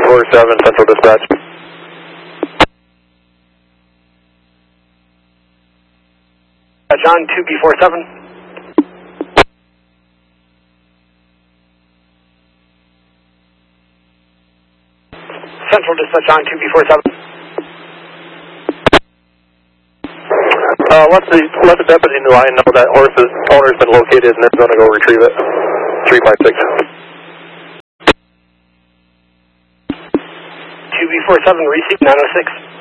2B47, Central Dispatch. On 2B47. Central Dispatch on 2B47. Let the deputy line know that horse's owner's been located and they're going to go retrieve it. 356. 2B47, receive 906.